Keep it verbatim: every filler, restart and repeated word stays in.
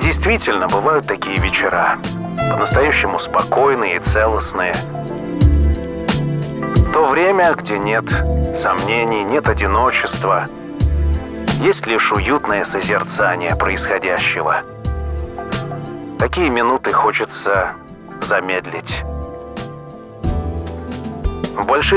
Действительно, бывают такие вечера, по-настоящему спокойные и целостные. То время, где нет сомнений, нет одиночества, есть лишь уютное созерцание происходящего. Такие минуты хочется замедлить. В больших